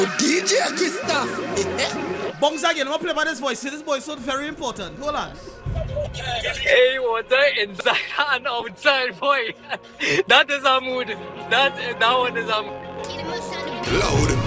DJ Christoph. Bongs again, I'm gonna play by this voice. See, this voice is very important. Hold on. Hey, water inside and outside, boy. That is a mood. That one is a mood. Loud.